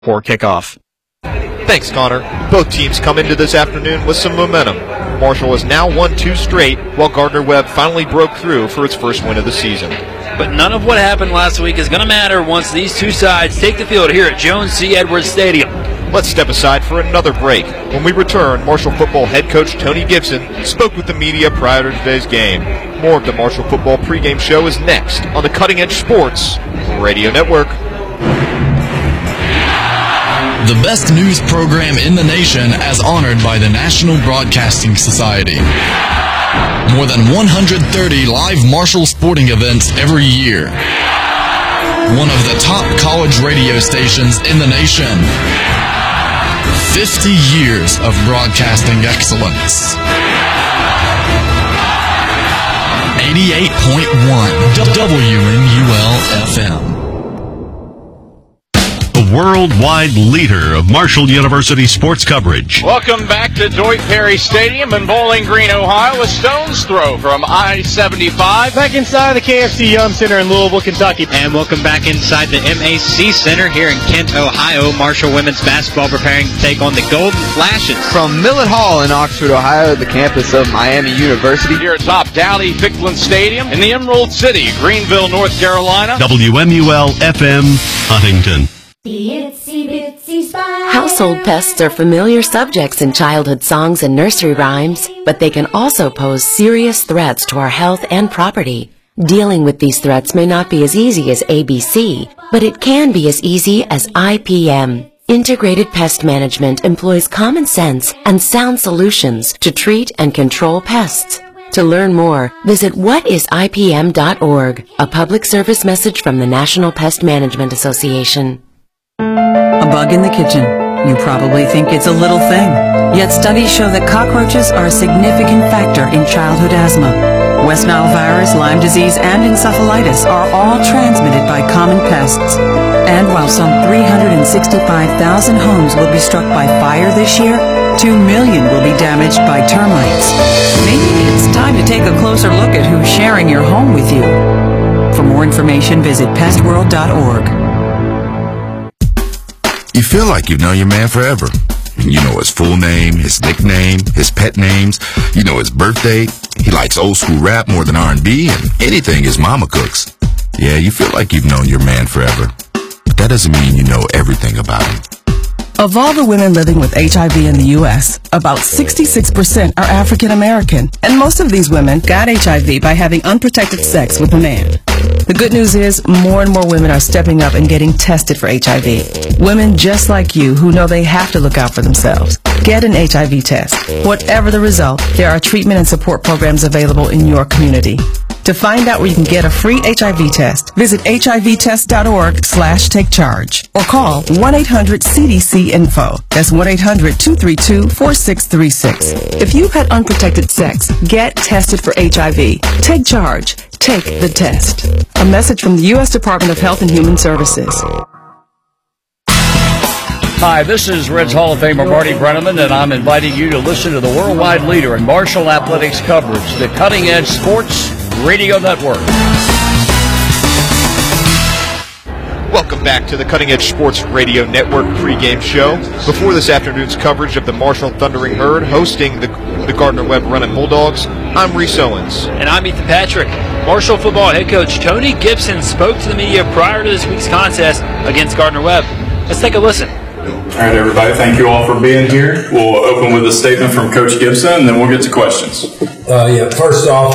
for kickoff. Thanks, Connor. Both teams come into this afternoon with some momentum. Marshall has now won 2 straight, while Gardner-Webb finally broke through for its first win of the season. But none of what happened last week is going to matter once these two sides take the field here at Jones C. Edwards Stadium. Let's step aside for another break. When we return, Marshall football head coach Tony Gibson spoke with the media prior to today's game. More of the Marshall football pregame show is next on the Cutting Edge Sports Radio Network. The best news program in the nation as honored by the National Broadcasting Society. More than 130 live Marshall sporting events every year. One of the top college radio stations in the nation. 50 years of broadcasting excellence. 88.1 WMUL-FM. Worldwide leader of Marshall University sports coverage. Welcome back to Dwight Perry Stadium in Bowling Green, Ohio. A stone's throw from I-75. Back inside the KFC Yum Center in Louisville, Kentucky. And welcome back inside the MAC Center here in Kent, Ohio. Marshall women's basketball preparing to take on the Golden Flashes. From Millet Hall in Oxford, Ohio, the campus of Miami University. Here atop Dowdy-Ficklen Stadium in the Emerald City, Greenville, North Carolina. WMUL-FM, Huntington. Household pests are familiar subjects in childhood songs and nursery rhymes, but they can also pose serious threats to our health and property. Dealing with these threats may not be as easy as ABC, but it can be as easy as IPM. Integrated Pest Management employs common sense and sound solutions to treat and control pests. To learn more, visit whatisipm.org, a public service message from the National Pest Management Association. A bug in the kitchen. You probably think it's a little thing. Yet studies show that cockroaches are a significant factor in childhood asthma. West Nile virus, Lyme disease, and encephalitis are all transmitted by common pests. And while some 365,000 homes will be struck by fire this year, 2 million will be damaged by termites. Maybe it's time to take a closer look at who's sharing your home with you. For more information, visit pestworld.org. You feel like you've known your man forever. You know his full name, his nickname, his pet names. You know his birthday. He likes old school rap more than R&B and anything his mama cooks. Yeah, you feel like you've known your man forever. But that doesn't mean you know everything about him. Of all the women living with HIV in the U.S., about 66% are African American, and most of these women got HIV by having unprotected sex with a man. The good news is more and more women are stepping up and getting tested for HIV. Women just like you who know they have to look out for themselves. Get an HIV test. Whatever the result, there are treatment and support programs available in your community. To find out where you can get a free HIV test, visit hivtest.org/takecharge or call 1-800-CDC-INFO. That's 1-800-232-4636. If you've had unprotected sex, get tested for HIV. Take charge. Take the test. A message from the U.S. Department of Health and Human Services. Hi, this is Reds Hall of Famer Marty Brenneman, and I'm inviting you to listen to the worldwide leader in Marshall athletics coverage, the Cutting Edge Sports Radio Network. Welcome back to the Cutting Edge Sports Radio Network pregame show. Before this afternoon's coverage of the Marshall Thundering Herd hosting the Gardner-Webb Running Bulldogs, I'm Reese Owens. And I'm Ethan Patrick. Marshall football head coach Tony Gibson spoke to the media prior to this week's contest against Gardner-Webb. Let's take a listen. All right, everybody, thank you all for being here. We'll open with a statement from Coach Gibson, and then we'll get to questions. First off,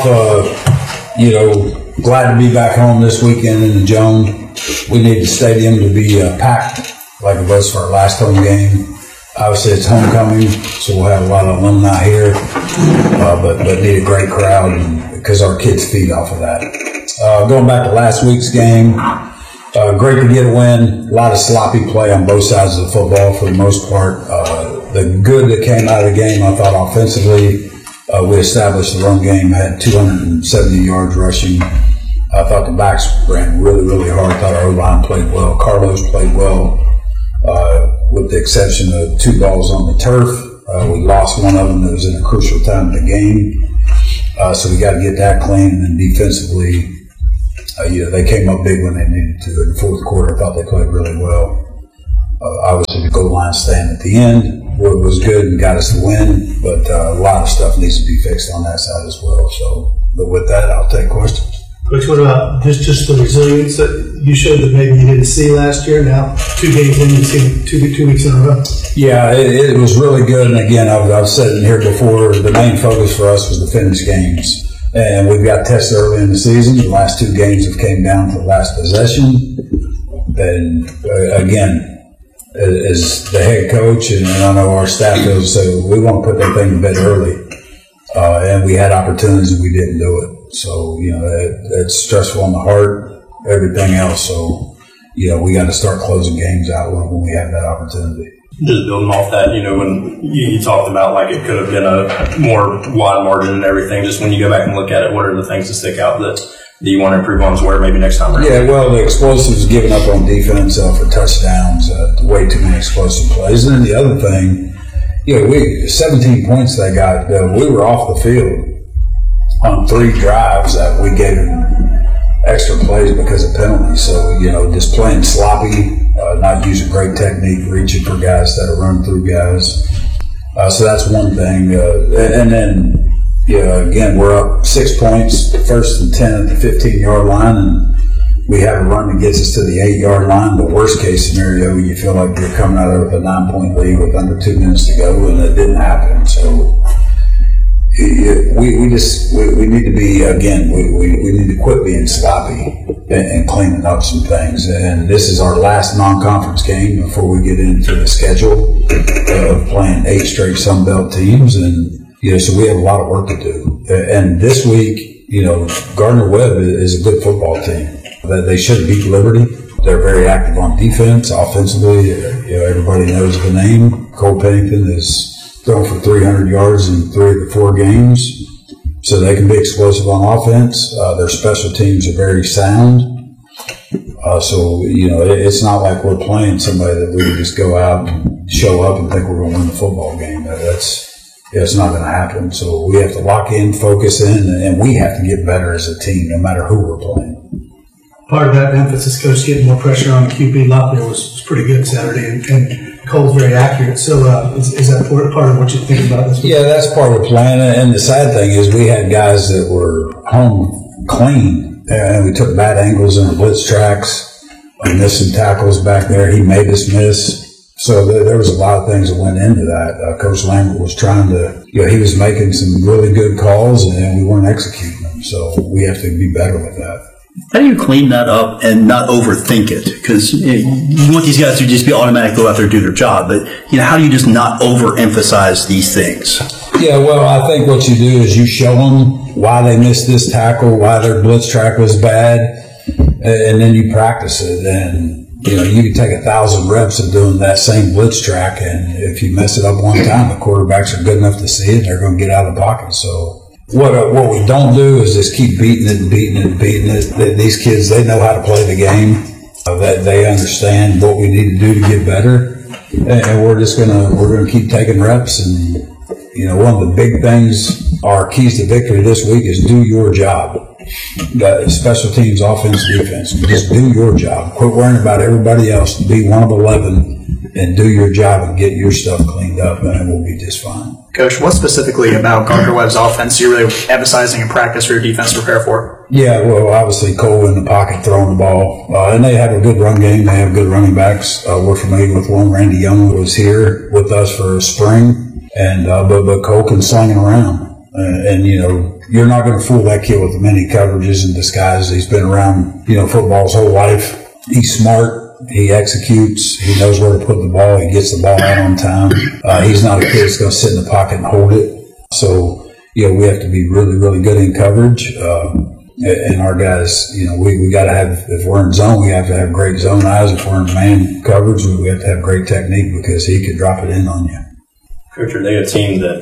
glad to be back home this weekend in the Jones. We need the stadium to be packed like it was for our last home game. Obviously, it's homecoming, so we'll have a lot of alumni here, but need a great crowd because our kids feed off of that. Going back to last week's game, great to get a win. A lot of sloppy play on both sides of the football for the most part. The good that came out of the game, I thought offensively, we established the run game, had 270 yards rushing. I thought the backs ran really, really hard. I thought our O-line played well. Carlos played well, with the exception of 2 balls on the turf. We lost one of them that was in a crucial time in the game. So we got to get that clean. And then defensively, they came up big when they needed to. In the fourth quarter, I thought they played really well. Obviously, the goal line stand at the end was good and got us the win, but a lot of stuff needs to be fixed on that side as well. So, but with that, I'll take questions. Coach, what about just the resilience that you showed that maybe you didn't see last year? Now, 2 games in, you've seen it 2 weeks in a row. Yeah, it was really good. And again, I've said it here before, the main focus for us was to finish games. And we got tested early in the season. The last 2 games have came down to the last possession. And again, as the head coach, and I know our staff does, so we want to put that thing to bed early. And we had opportunities and we didn't do it. So, it's stressful on the heart, everything else. So, we got to start closing games out when we have that opportunity. Just building off that, when you talked about like it could have been a more wide margin and everything, just when you go back and look at it, what are the things that stick out that you want to improve on where maybe next time around? Yeah, well, the explosives giving up on defense for touchdowns, way too many explosive plays. And then the other thing, we 17 points they got, we were off the field on 3 drives that we gave them extra plays because of penalties. So, just playing sloppy, not using great technique, reaching for guys that are run through guys. So that's one thing. And then, again, we're up 6 points, 1st and 10 at the 15-yard line, and we have a run that gets us to the 8-yard line. The worst case scenario, you feel like you're coming out of a 9-point lead with under 2 minutes to go, and it didn't happen. So we need to be, again, we need to quit being sloppy and cleaning up some things. And this is our last non-conference game before we get into the schedule of playing 8 straight Sun Belt teams. And, so we have a lot of work to do. And this week, Gardner Webb is a good football team. They should beat Liberty. They're very active on defense. Offensively, everybody knows the name. Cole Pennington is thrown for 300 yards in 3 of the 4 games. So they can be explosive on offense. Their special teams are very sound. So, it's not like we're playing somebody that we can just go out and show up and think we're going to win the football game. It's not going to happen. So we have to lock in, focus in, and we have to get better as a team no matter who we're playing. Part of that emphasis, Coach, getting more pressure on QB Locklear was pretty good Saturday, and Cole's very accurate. So is that part of what you think about this week? Yeah, that's part of the plan. And the sad thing is we had guys that were home clean, and we took bad angles in the blitz tracks, missing tackles back there. He made us miss. So there was a lot of things that went into that. Coach Lambert was trying to, he was making some really good calls, and we weren't executing them. So we have to be better with that. How do you clean that up and not overthink it? Because you want these guys to just be automatic, go out there and do their job. But how do you just not overemphasize these things? Yeah, well, I think what you do is you show them why they missed this tackle, why their blitz track was bad, and then you practice it. And you can take 1,000 reps of doing that same blitz track, and if you mess it up one time, the quarterbacks are good enough to see it. They're going to get out of the pocket. So. What we don't do is just keep beating it. These kids, they know how to play the game. They understand what we need to do to get better, and we're gonna keep taking reps. And one of the big things, our keys to victory this week is do your job. Special teams, offense, defense. Just do your job. Quit worrying about everybody else. Be one of 11 and do your job and get your stuff cleaned up, and it will be just fine. Coach, what specifically about Gardner Webb's offense you're really emphasizing in practice for your defense to prepare for? Yeah, well, obviously Cole in the pocket throwing the ball. And they have a good run game. They have good running backs. We're familiar with one. Randy Young was here with us for spring. And but Cole can sling it around. And you're not going to fool that kid with many coverages and disguises. He's been around, football his whole life. He's smart. He executes. He knows where to put the ball. He gets the ball out on time. He's not a kid that's going to sit in the pocket and hold it. So, we have to be really, really good in coverage. And our guys, we got to have, if we're in zone, we have to have great zone eyes. If we're in man coverage, we have to have great technique because he could drop it in on you. Coach, are they a team that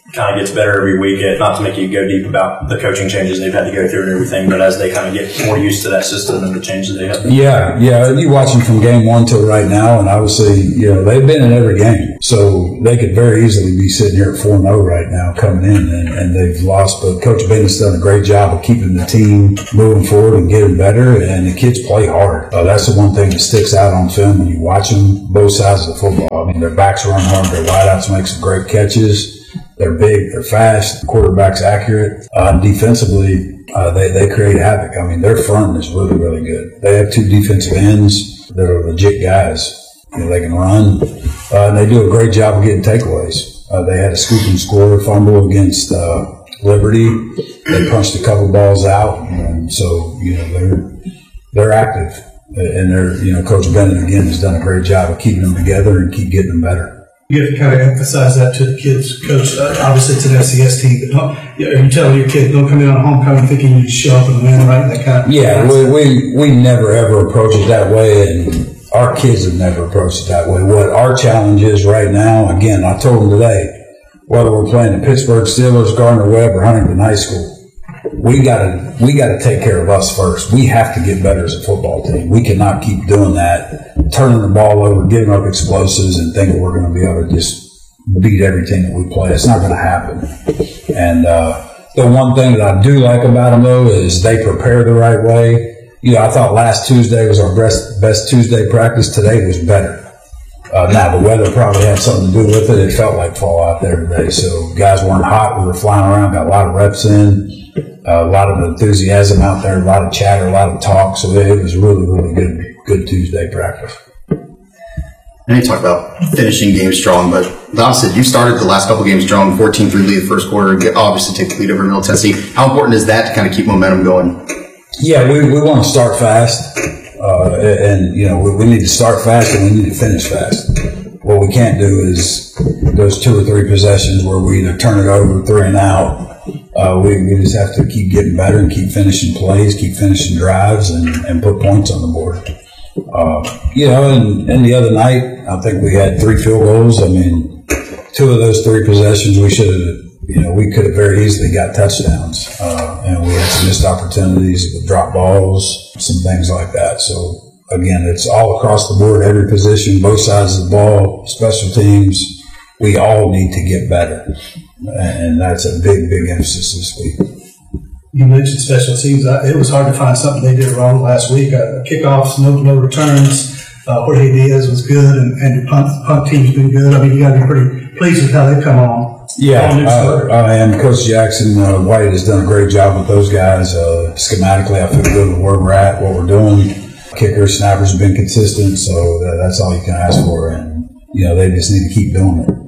kind of gets better every week. Not to make you go deep about the coaching changes they've had to go through and everything, but as they kind of get more used to that system and the changes they have. Yeah. You watch them from game one till right now, and obviously, they've been in every game. So they could very easily be sitting here at 4-0 right now coming in, and they've lost. But Coach Bennett's done a great job of keeping the team moving forward and getting better, and the kids play hard. That's the one thing that sticks out on film when you watch them, both sides of the football. I mean, their backs run hard, their wideouts make some great catches. They're big, they're fast, the quarterback's accurate. Defensively, they create havoc. I mean, their front is really, really good. They have 2 defensive ends that are legit guys. They can run, and they do a great job of getting takeaways. They had a scoop and score fumble against Liberty. They punched a couple balls out, and so they're active. And they're Coach Bennett again has done a great job of keeping them together and keep getting them better. You have to kind of emphasize that to the kids, Coach. Obviously, it's an SES team, but you tell your kid don't come in on homecoming thinking you just show up and win, right? That kind of we never ever approach it that way, and our kids have never approached it that way. What our challenge is right now, again, I told them today, whether we're playing the Pittsburgh Steelers, Gardner-Webb, or Huntington High School, we gotta take care of us first. We have to get better as a football team. We cannot keep doing that, turning the ball over, giving up explosives, and thinking we're going to be able to just beat every team that we play. It's not going to happen. And the one thing that I do like about them, though, is they prepare the right way. I thought last Tuesday was our best Tuesday practice. Today was better. Now, the weather probably had something to do with it. It felt like fall out there today. So guys weren't hot. We were flying around, got a lot of reps in. A lot of enthusiasm out there, a lot of chatter, a lot of talk. So it was really, really good Tuesday practice. And you talk about finishing games strong, but the opposite. You started the last couple games strong, 14-3 lead the first quarter, obviously take the lead over Middle Tennessee. How important is that to kind of keep momentum going? Yeah, we want to start fast, and we need to start fast and we need to finish fast. What we can't do is those 2 or 3 possessions where we either turn it over 3 and out. We just have to keep getting better and keep finishing plays, keep finishing drives, and put points on the board. And the other night, I think we had 3 field goals. I mean, 2 of those 3 possessions, we could have very easily got touchdowns. And we had some missed opportunities with drop balls, some things like that. So, again, it's all across the board, every position, both sides of the ball, special teams. We all need to get better. And that's a big emphasis this week. You mentioned special teams. It was hard to find something they did wrong last week. Kickoffs, no returns. Jorge Diaz was good, and your punt team's been good. I mean, you got to be pretty pleased with how they come on. Yeah, I am. Coach Jackson White has done a great job with those guys. Schematically, I feel good with where we're at, what we're doing. Kickers, snappers have been consistent, so that's all you can ask for. And they just need to keep doing it.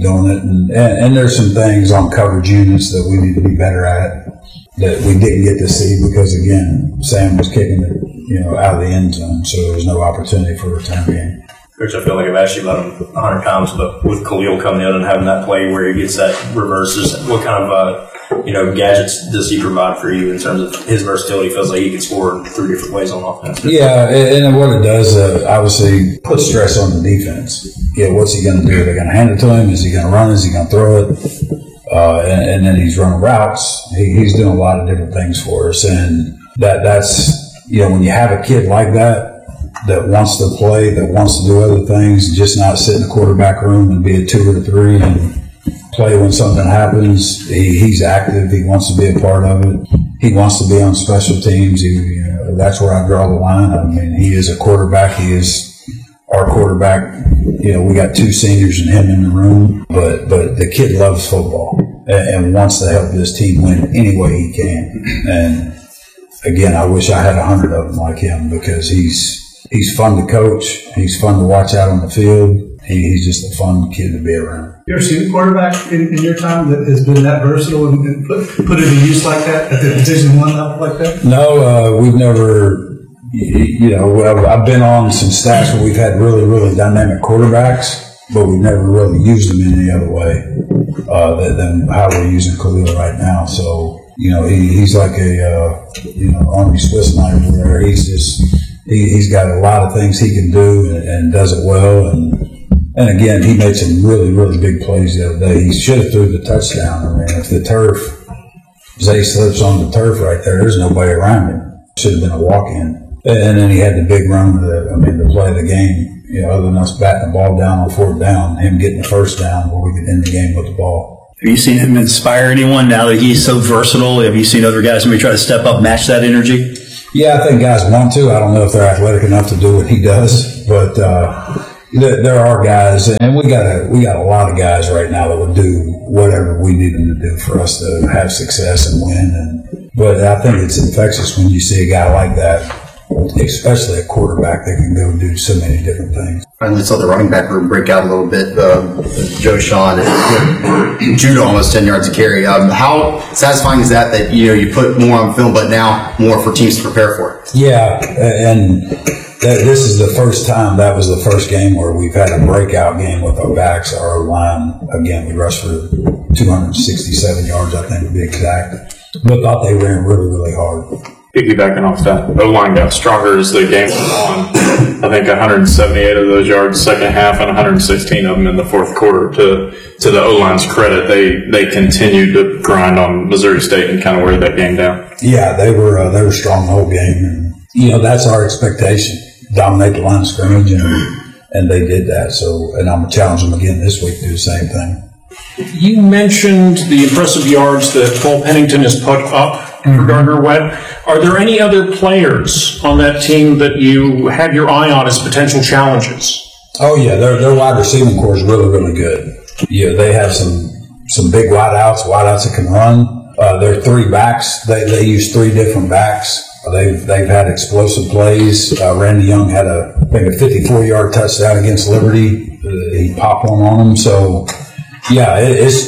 And there's some things on coverage units that we need to be better at that we didn't get to see because, again, Sam was kicking it, out of the end zone, so there was no opportunity for a return game. Coach, I feel like I've asked you about him 100 times, but with Khalil coming in and having that play where he gets that reverses, what kind of gadgets does he provide for you in terms of his versatility? Feels like he can score in 3 different ways on offense. Yeah, and what it does, obviously, put stress on the defense. Yeah, what's he going to do? They're going to hand it to him? Is he going to run? Is he going to throw it? And then he's running routes. He's doing a lot of different things for us, and that's when you have a kid like that wants to play, that wants to do other things, just not sit in the quarterback room and be a 2 or 3 and play when something happens. He's active. He wants to be a part of it. He wants to be on special teams. That's where I draw the line. I mean, he is a quarterback. He is our quarterback. We got 2 seniors and him in the room, but the kid loves football and wants to help this team win any way he can. And again, I wish I had 100 of them like him because he's fun to coach. He's fun to watch out on the field. He's just a fun kid to be around. You ever seen a quarterback in your time that has been that versatile and put it in use like that at the Division I level like that? No, we've never. I've been on some staffs where we've had really, really dynamic quarterbacks, but we've never really used them in any other way than how we're using Khalil right now. So, he's like a Army Swiss knife where he's got a lot of things he can do and does it well, and And again, he made some really, really big plays the other day. He should have threw the touchdown. I mean, if the turf, Zay slips on the turf right there, there's nobody around him. Should have been a walk-in. And then he had the big run, the play of the game. You know, other than us batting the ball down on 4th down, him getting the first down where we could end the game with the ball. Have you seen him inspire anyone now that he's so versatile? Have you seen other guys maybe try to step up, match that energy? Yeah, I think guys want to. I don't know if they're athletic enough to do what he does, but there are guys, and we got a lot of guys right now that would do whatever we need them to do for us to have success and win. But I think it's infectious when you see a guy like that, especially a quarterback that can go do so many different things. Finally saw the running back group break out a little bit. Joe Sean and Judah almost 10 yards a carry. How satisfying is that you put more on film, but now more for teams to prepare for? Yeah, and this is the first time. That was the first game where we've had a breakout game with our backs, our O-line. Again, we rushed for 267 yards, I think to be exact. But thought they ran really, really hard. Piggybacking off that, O-line got stronger as the game went on. I think 178 of those yards second half and 116 of them in the fourth quarter. To the O-line's credit, they continued to grind on Missouri State and kind of wear that game down. Yeah, they were strong the whole game, and that's our expectation: dominate the line of scrimmage, and they did that. So, and I'm gonna challenge them again this week to do the same thing. You mentioned the impressive yards that Cole Pennington has put up for Gardner Webb. Are there any other players on that team that you have your eye on as potential challenges? Oh yeah, their wide receiving core is really, really good. Yeah, they have some big wideouts that can run. Their 3 backs, they use 3 different backs. They've had explosive plays. Randy Young had I think a 54-yard touchdown against Liberty. He popped one on them. So yeah,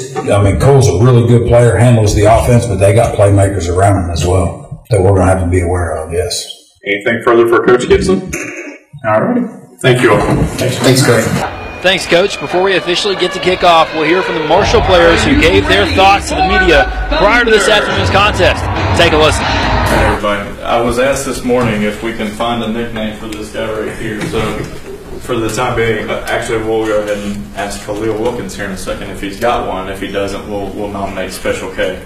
Cole's a really good player, handles the offense, but they got playmakers around him as well that we're going to have to be aware of, yes. Anything further for Coach Gibson? All right. Thank you all. Thanks, Coach. Thanks, Coach. Before we officially get to kickoff, we'll hear from the Marshall players who gave their thoughts to the media prior to this afternoon's contest. Take a listen. Hey, everybody. I was asked this morning if we can find a nickname for this guy right here. So for the time being, actually, we'll go ahead and ask Khalil Wilkins here in a second if he's got one. If he doesn't, we'll nominate Special K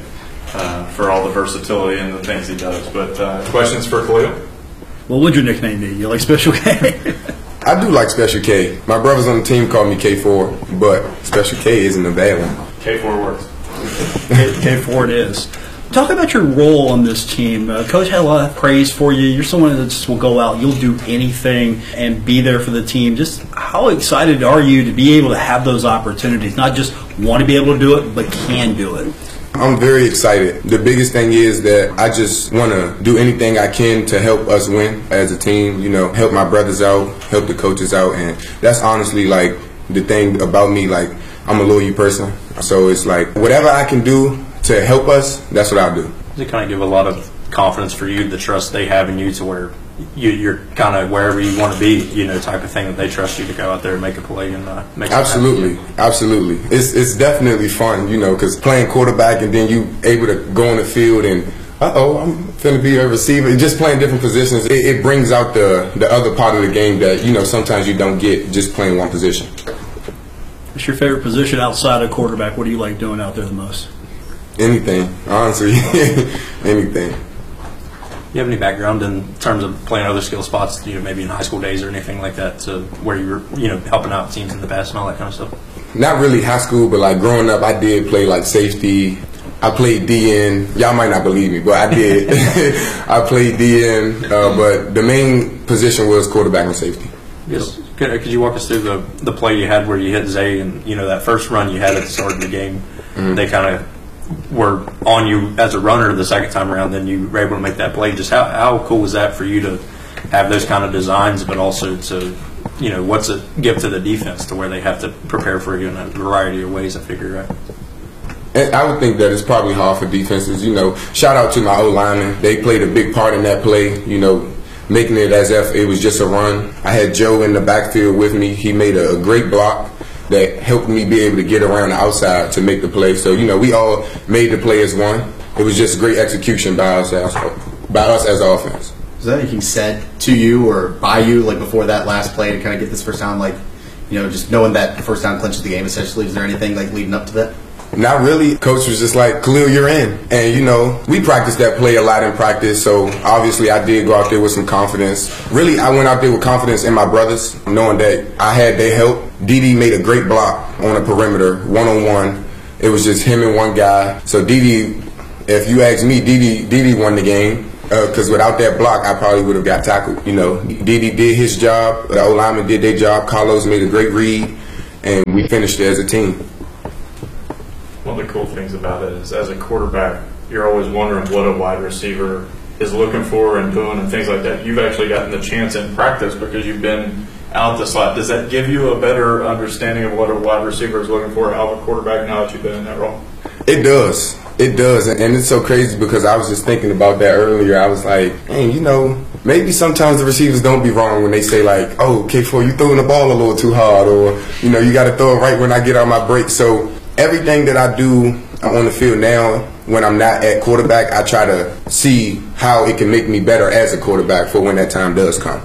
for all the versatility and the things he does. But questions for Khalil? What would your nickname be? You like Special K? I do like Special K. My brothers on the team call me K4, but Special K isn't a bad one. K4 works. K4 it is. Talk about your role on this team. Coach had a lot of praise for you. You're someone that just will go out, you'll do anything and be there for the team. Just how excited are you to be able to have those opportunities? Not just want to be able to do it, but can do it. I'm very excited. The biggest thing is that I just want to do anything I can to help us win as a team, help my brothers out, help the coaches out. And that's honestly like the thing about me, like I'm a loyal person. So it's like whatever I can do to help us, that's what I'll do. Does it kind of give a lot of confidence for you, the trust they have in you to where you're kind of wherever you want to be, type of thing that they trust you to go out there and make a play and make it Absolutely. It's definitely fun, because playing quarterback and then you able to go on the field and I'm going to be a receiver. Just playing different positions, it brings out the other part of the game that sometimes you don't get just playing one position. What's your favorite position outside of quarterback? What do you like doing out there the most? Anything, honestly. Anything. You have any background in terms of playing other skill spots, maybe in high school days or anything like that, to where you were, helping out teams in the past and all that kind of stuff? Not really high school, but like growing up, I did play like safety. I played DN. Y'all might not believe me, but I did. I played DN, but the main position was quarterback and safety. Yes. Could you walk us through the play you had where you hit Zay and that first run you had at the start of the game? Mm-hmm. They kind of were on you as a runner the second time around, then you were able to make that play. Just how cool was that for you to have those kind of designs, but also to, what's it give to the defense to where they have to prepare for you in a variety of ways, I figure, right? And I would think that it's probably hard for defenses. Shout out to my O-linemen. They played a big part in that play, making it as if it was just a run. I had Joe in the backfield with me. He made a great block that helped me be able to get around the outside to make the play. So, we all made the play as one. It was just great execution by us as offense. Was that anything said to you or by you, like before that last play to kind of get this first down? Like, just knowing that the first down clinches the game essentially? Is there anything like leading up to that? Not really. Coach was just like, Khalil, you're in. And, we practiced that play a lot in practice, so obviously I did go out there with some confidence. Really, I went out there with confidence in my brothers, knowing that I had their help. Dede made a great block on a perimeter, one-on-one. It was just him and one guy. So Dede, if you ask me, Dede won the game. Because without that block, I probably would have got tackled. Dede did his job. The O-lineman did their job. Carlos made a great read, and we finished it as a team. One of the cool things about it is, as a quarterback, you're always wondering what a wide receiver is looking for and doing and things like that. You've actually gotten the chance in practice because you've been out the slot. Does that give you a better understanding of what a wide receiver is looking for out of a quarterback now that you've been in that role? It does. It does. And it's so crazy because I was just thinking about that earlier. I was like, hey, maybe sometimes the receivers don't be wrong when they say like, oh, K4, you throwing the ball a little too hard, or, you got to throw it right when I get on my break. So everything that I do on the field now, when I'm not at quarterback, I try to see how it can make me better as a quarterback for when that time does come.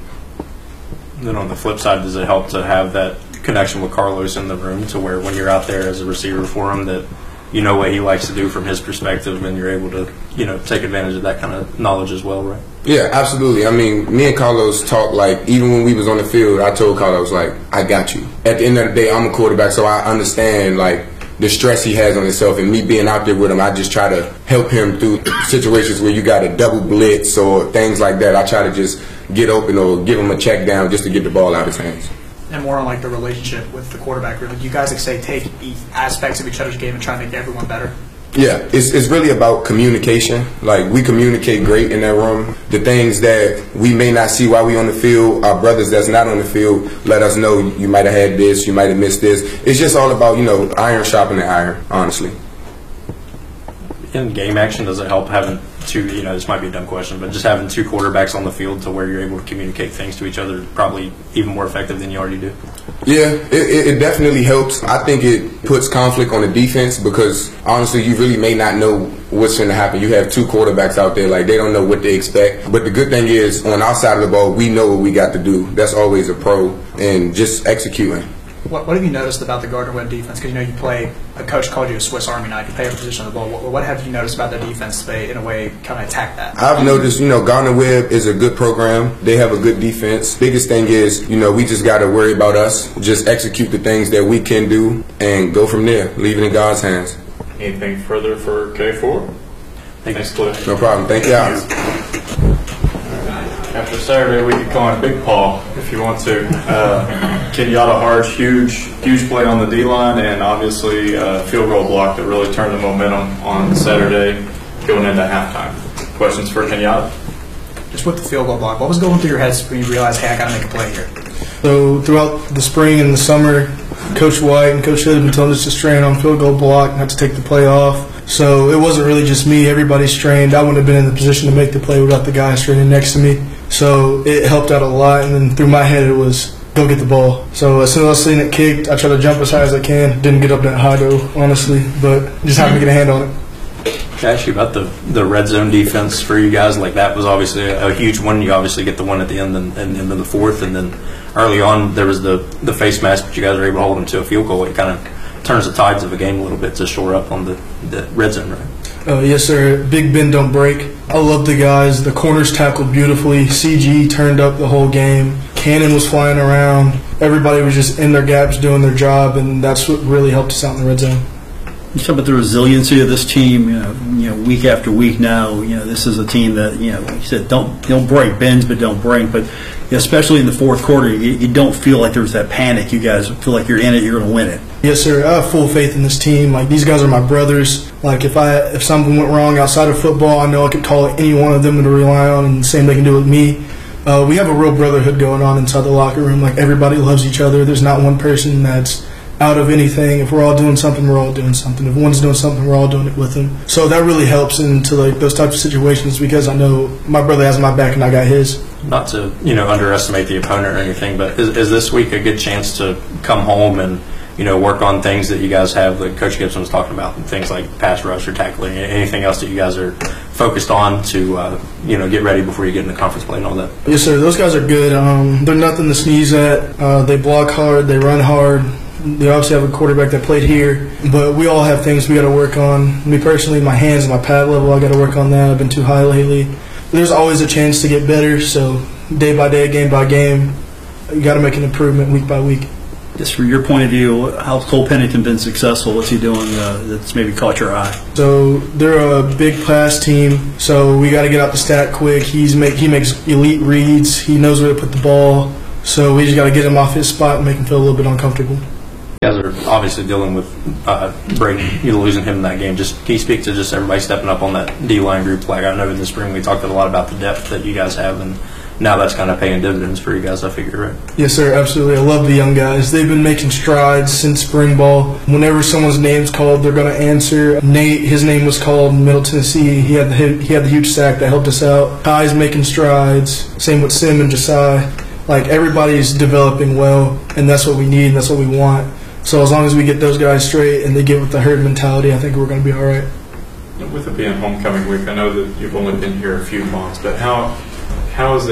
Then on the flip side, does it help to have that connection with Carlos in the room to where when you're out there as a receiver for him that you know what he likes to do from his perspective and you're able to, take advantage of that kind of knowledge as well, right? Yeah, absolutely. I mean, me and Carlos talked, like, even when we was on the field, I told Carlos, like, I got you. At the end of the day, I'm a quarterback, so I understand, like, the stress he has on himself, and me being out there with him, I just try to help him through situations where you got a double blitz or things like that. I try to just get open or give him a check down just to get the ball out of his hands. And more on like the relationship with the quarterback group. You guys take aspects of each other's game and try to make everyone better. Yeah, it's really about communication. Like, we communicate great in that room. The things that we may not see while we on the field, our brothers that's not on the field let us know you might have had this, you might have missed this. It's just all about, iron sharpening iron, honestly. In game action, does it help having two, this might be a dumb question, but just having two quarterbacks on the field to where you're able to communicate things to each other probably even more effective than you already do? Yeah, it definitely helps. I think it puts conflict on the defense because, honestly, you really may not know what's going to happen. You have two quarterbacks out there, like, they don't know what they expect. But the good thing is, on our side of the ball, we know what we got to do. That's always a pro, and just executing. What have you noticed about the Gardner-Webb defense? Because you play. A coach called you a Swiss Army knife. You play every position on the ball. What have you noticed about the defense? They, in a way, kind of attack that. I've noticed, Gardner-Webb is a good program. They have a good defense. Biggest thing is, we just got to worry about us. Just execute the things that we can do and go from there. Leave it in God's hands. Anything further for K4? Thanks, Cliff. No problem. Thank you, Alex. After Saturday, we could call him Big Paul if you want to. Kenyatta Harge, huge play on the D-line, and obviously a field goal block that really turned the momentum on Saturday going into halftime. Questions for Kenyatta? Just with the field goal block, what was going through your heads when you realized, hey, I got to make a play here? So throughout the spring and the summer, Coach White and Coach Hood have been telling us to strain on field goal block, not to take the play off. So it wasn't really just me. Everybody's strained. I wouldn't have been in the position to make the play without the guy straining next to me. So it helped out a lot. And then through my head, it was go get the ball. So as soon as I seen it kicked, I tried to jump as high as I can. Didn't get up that high, though, honestly. But just happened to get a hand on it. Can I ask you about the red zone defense for you guys? Like, that was obviously a huge one. You obviously get the one at the end and in the fourth. And then early on, there was the face mask, but you guys were able to hold them to a field goal. It kind of turns the tides of a game a little bit to shore up on the red zone, right? Yes, sir. Big bend, don't break. I love the guys. The corners tackled beautifully. CG turned up the whole game. Cannon was flying around. Everybody was just in their gaps doing their job, and that's what really helped us out in the red zone. You talk about the resiliency of this team, week after week now. This is a team that, like you said, don't break, bends but don't break. But especially in the fourth quarter, you don't feel like there's that panic. You guys feel like you're in it, you're going to win it. Yes, sir. I have full faith in this team. Like, these guys are my brothers. Like, if something went wrong outside of football, I know I could call any one of them to rely on, and the same they can do with me. We have a real brotherhood going on inside the locker room. Like, everybody loves each other. There's not one person that's out of anything. If we're all doing something, we're all doing something. If one's doing something, we're all doing it with them. So that really helps into like those types of situations because I know my brother has my back and I got his. Not to underestimate the opponent or anything, but is this week a good chance to come home and work on things that you guys have, like Coach Gibson was talking about, things like pass rush or tackling, anything else that you guys are focused on to get ready before you get into conference play and all that? Yes, sir. Those guys are good. They're nothing to sneeze at. They block hard. They run hard. They obviously have a quarterback that played here, but we all have things we got to work on. Me personally, my hands and my pad level, I got to work on that. I've been too high lately. There's always a chance to get better, so day by day, game by game, you got to make an improvement week by week. Just from your point of view, how's Cole Pennington been successful? What's he doing that's maybe caught your eye? So they're a big pass team, so we got to get out the stack quick. He makes elite reads. He knows where to put the ball, so we just got to get him off his spot and make him feel a little bit uncomfortable. You guys are obviously dealing with Brady, losing him in that game. Just can you speak to just everybody stepping up on that D-line group? Like I know in the spring we talked a lot about the depth that you guys have, and now that's kind of paying dividends for you guys, I figure, right? Yes, sir, absolutely. I love the young guys. They've been making strides since spring ball. Whenever someone's name's called, they're going to answer. Nate, his name was called in Middle Tennessee. He had the huge sack that helped us out. Ty's making strides. Same with Sim and Josiah. Like, everybody's developing well, and that's what we need, and that's what we want. So as long as we get those guys straight and they get with the herd mentality, I think we're going to be all right. With it being homecoming week, I know that you've only been here a few months, but how's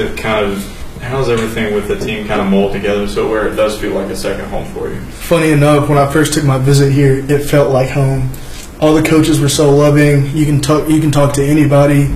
everything with the team kind of mold together so where it does feel like a second home for you? Funny enough, when I first took my visit here, it felt like home. All the coaches were so loving. You can talk to anybody.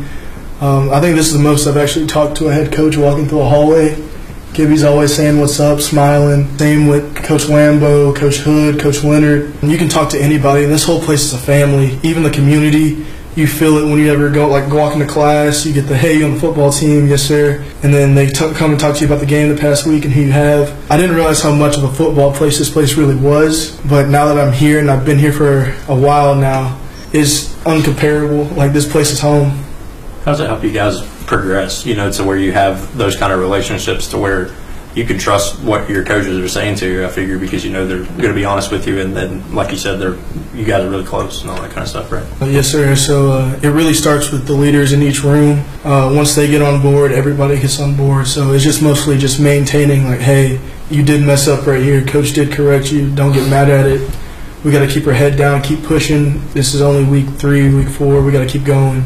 I think this is the most I've actually talked to a head coach walking through a hallway. Gibby's always saying what's up, smiling. Same with Coach Lambo, Coach Hood, Coach Leonard. You can talk to anybody. This whole place is a family. Even the community, you feel it when you ever go walk into class. You get the hey, you on the football team, yes sir. And then they come and talk to you about the game the past week and who you have. I didn't realize how much of a football place this place really was. But now that I'm here and I've been here for a while now, it's uncomparable. Like this place is home. How does it help you guys progress, to where you have those kind of relationships to where you can trust what your coaches are saying to you, I figure, because they're going to be honest with you, and then, like you said, you guys are really close and all that kind of stuff, right? Yes, sir. So it really starts with the leaders in each room. Once they get on board, everybody gets on board. So it's just mostly just maintaining, like, hey, you did mess up right here. Coach did correct you. Don't get mad at it. We got to keep our head down, keep pushing. This is only week 3, week 4. We got to keep going.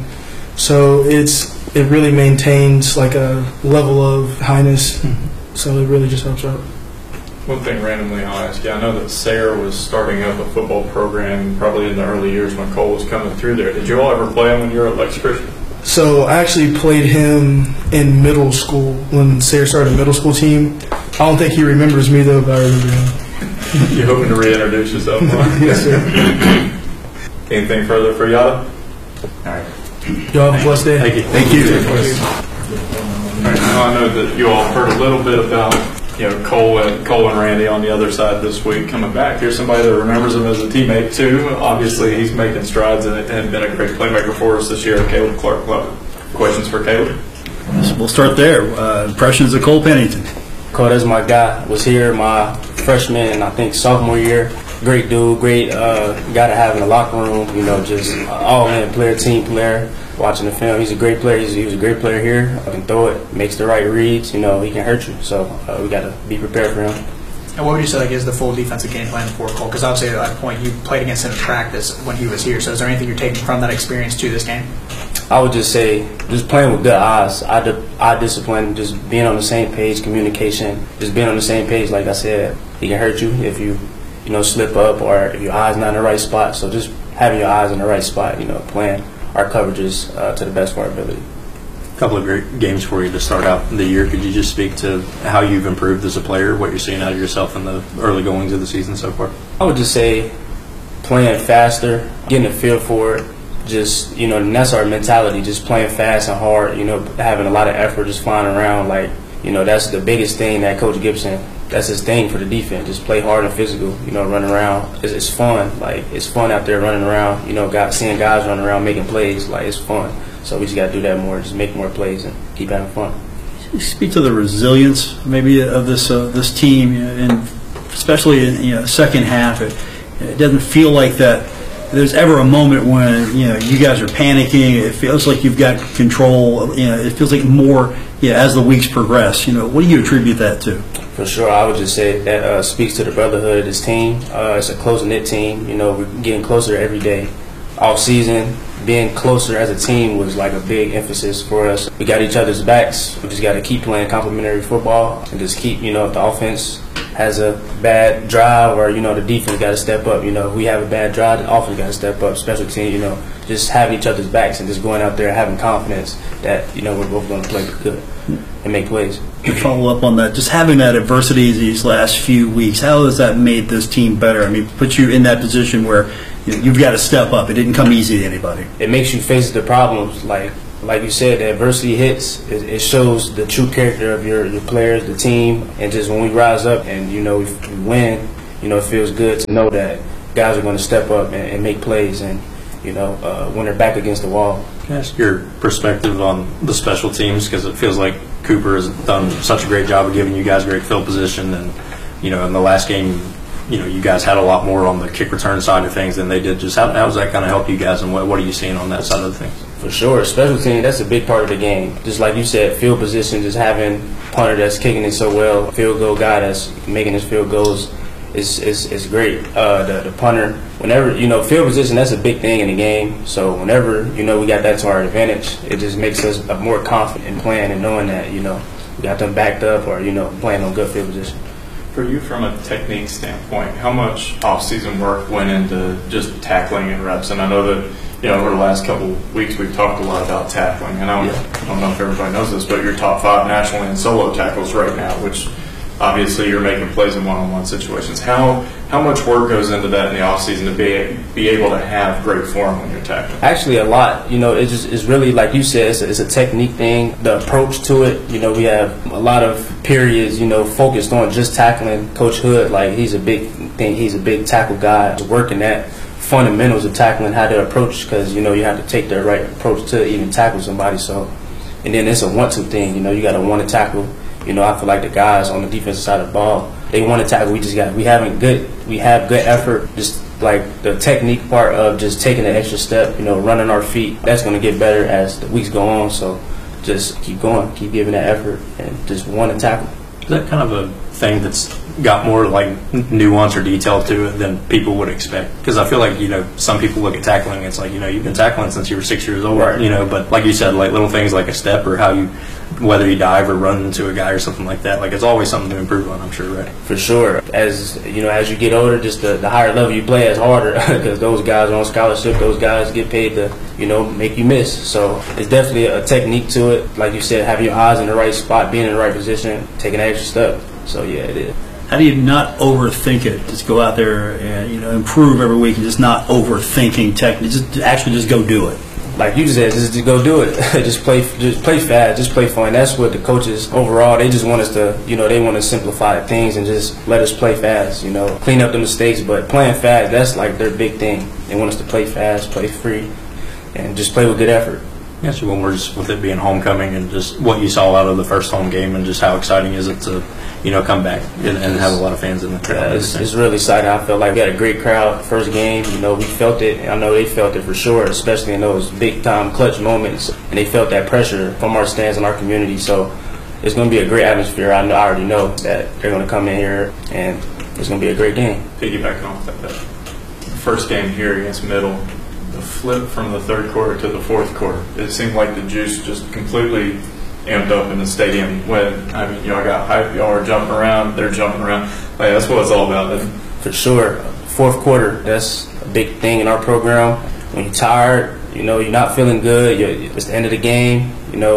So it really maintains like a level of highness. Mm-hmm. So it really just helps out. One thing randomly I'll ask you, I know that Sayre was starting up a football program probably in the early years when Cole was coming through there. Did you all ever play him when you were at Lex Christian? So I actually played him in middle school when Sayre started a middle school team. I don't think he remembers me though, but I remember him. You're hoping to reintroduce yourself? Yes, sir. Anything further for Yada? All right. Y'all have a blessed day. Thank you. Thank you. All right, now I know that you all heard a little bit about Cole and Randy on the other side this week coming back. Here's somebody that remembers him as a teammate too. Obviously, he's making strides and been a great playmaker for us this year. Caleb Clark. Questions for Caleb? We'll start there. Impressions of Cole Pennington. Cole, that's my guy. Was here my freshman and I think sophomore year. Great dude, great guy to have in the locker room. Just all-in player, team player. Watching the film, he's a great player. He was a great player here. Can throw it, makes the right reads. He can hurt you. So we got to be prepared for him. And what would you say is the full defensive game plan for Cole? Because obviously at that point you played against him in practice when he was here. So is there anything you're taking from that experience to this game? I would just say just playing with good eyes, eye discipline, just being on the same page, communication, just being on the same page. Like I said, he can hurt you if you slip up or if your eyes not in the right spot. So just having your eyes in the right spot, playing our coverages to the best of our ability. A couple of great games for you to start out the year. Could you just speak to how you've improved as a player, what you're seeing out of yourself in the early goings of the season so far? I would just say playing faster, getting a feel for it. Just, and that's our mentality, just playing fast and hard, having a lot of effort, just flying around. Like, that's the biggest thing that Coach Gibson, that's his thing for the defense. Just play hard and physical, running around. It's fun. Like, it's fun out there running around, seeing guys running around making plays. Like, it's fun. So we just got to do that more, just make more plays and keep having fun. Speak to the resilience maybe of this team, and especially in second half. It doesn't feel like that there's ever a moment when you guys are panicking. It feels like you've got control. It feels like more as the weeks progress. What do you attribute that to? For sure, I would just say that speaks to the brotherhood of this team. It's a close-knit team. We're getting closer every day. off season, being closer as a team was like a big emphasis for us. We got each other's backs. We just got to keep playing complementary football and just keep, if the offense has a bad drive or, the defense got to step up. If we have a bad drive, the offense got to step up. Special team, just having each other's backs and just going out there and having confidence that, we're both going to play good and make plays. To follow up on that, just having that adversity these last few weeks, how has that made this team better? I mean, put you in that position where you've got to step up. It didn't come easy to anybody. It makes you face the problems. Like you said, the adversity hits. It shows the true character of your players, the team, and just when we rise up and we win, it feels good to know that guys are going to step up and make plays, and when they're back against the wall. Can I ask your perspective on the special teams, because it feels like Cooper has done such a great job of giving you guys great field position, and in the last game, you guys had a lot more on the kick return side of things than they did. Just how does that kind of help you guys, and what are you seeing on that side of the things? For sure, special team, that's a big part of the game. Just like you said, field position, just having punter that's kicking it so well, field goal guy that's making his field goals is great. The punter, whenever, field position, that's a big thing in the game. So whenever, we got that to our advantage, it just makes us more confident in playing and knowing that, we got them backed up or, playing on good field position. For you, from a technique standpoint, how much off-season work went into just tackling and reps? And I know that, over the last couple of weeks, we've talked a lot about tackling. And I don't know if everybody knows this, but you're top 5 nationally in solo tackles right now, which obviously you're making plays in one-on-one situations. How much work goes into that in the off-season to be able to have great form when you're tackling? Actually, a lot. It's really, like you said, it's a technique thing. The approach to it, we have a lot of periods, focused on just tackling. Coach Hood, he's a big thing. He's a big tackle guy. Working that fundamentals of tackling, how to approach, because, you have to take the right approach to even tackle somebody. So, and then it's a 1-2 thing. You got to want to tackle. I feel like the guys on the defensive side of the ball, they want to tackle. We have good effort. Just like the technique part of just taking the extra step, running our feet. That's going to get better as the weeks go on. So just keep going, keep giving that effort, and just want to tackle. Is that kind of a thing that's got more nuance or detail to it than people would expect? Because I feel like some people look at tackling, it's like you've been tackling since you were 6 years old, right? But like you said, little things like a step or whether you dive or run into a guy or something like that, it's always something to improve on, I'm sure, right? For sure. As as you get older, just the higher level you play, it's harder because those guys are on scholarship. Those guys get paid to make you miss. So it's definitely a technique to it. Like you said, having your eyes in the right spot, being in the right position, taking an extra step. So yeah, it is. How do you not overthink it? Just go out there and improve every week, and just not overthinking technique. Just go do it. Like you said, just go do it. just play fast, just play fun. That's what the coaches overall, they just want us to, they want to simplify things and just let us play fast, clean up the mistakes. But playing fast, that's their big thing. They want us to play fast, play free, and just play with good effort. Yes, when we're just with it being homecoming and just what you saw out of the first home game and just how exciting is it to, come back and have a lot of fans in the crowd. Yeah, it's really exciting. I felt like we had a great crowd first game. We felt it. I know they felt it for sure, especially in those big-time clutch moments. And they felt that pressure from our stands and our community. So it's going to be a great atmosphere. I already know that they're going to come in here, and it's going to be a great game. Piggybacking off that first game here against Middle, the flip from the third quarter to the fourth quarter, it seemed like the juice just completely amped up in the stadium. When y'all got hype, y'all are jumping around, they're jumping around. That's what it's all about. For sure. Fourth quarter, that's a big thing in our program. When you're tired, you're not feeling good, it's the end of the game,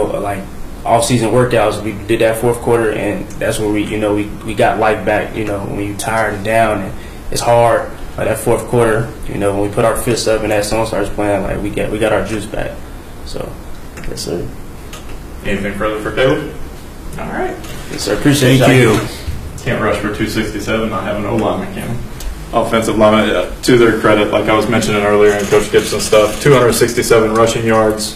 off-season workouts, we did that fourth quarter, and that's where we got life back, when you're tired and down, and it's hard. That fourth quarter, when we put our fists up and that song starts playing, we got our juice back. So, yes, sir. Anything further for Caleb? All right. Yes, sir. Appreciate you. Can't rush for 267, not having an O-lineman, can we? Offensive lineman, to their credit, like I was mentioning earlier in Coach Gibson's stuff, 267 rushing yards,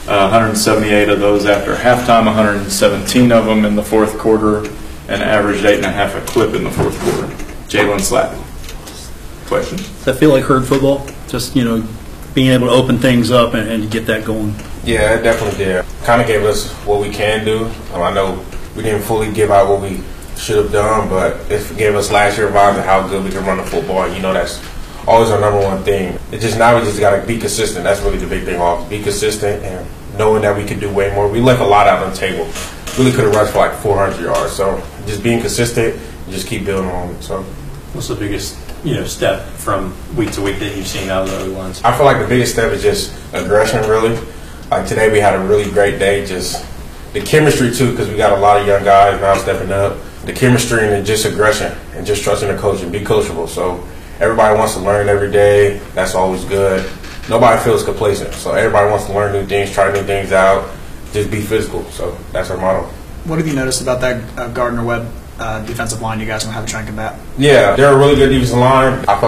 178 of those after halftime, 117 of them in the fourth quarter, and averaged 8.5 a clip in the fourth quarter. Jalen Slatton. Questions? Does that feel like herd football? Just, being able to open things up and get that going? Yeah, it definitely did. Kind of gave us what we can do. I know we didn't fully give out what we should have done, but it gave us last year vibes of how good we can run the football. That's always our number one thing. It's just now we just got to be consistent. That's really the big thing off. Be consistent and knowing that we can do way more. We left a lot out on the table. Really could have rushed for like 400 yards. So just being consistent and just keep building on it. So what's the biggest step from week to week that you've seen out of the other ones? I feel like the biggest step is just aggression, really. Like today we had a really great day. Just the chemistry too, because we got a lot of young guys now stepping up. The chemistry and just aggression and just trusting the coach and be coachable. So everybody wants to learn every day. That's always good. Nobody feels complacent. So everybody wants to learn new things, try new things out, just be physical. So that's our motto. What have you noticed about that Gardner-Webb defensive line you guys are going to have to try and combat? Yeah, they're a really good defensive line. I feel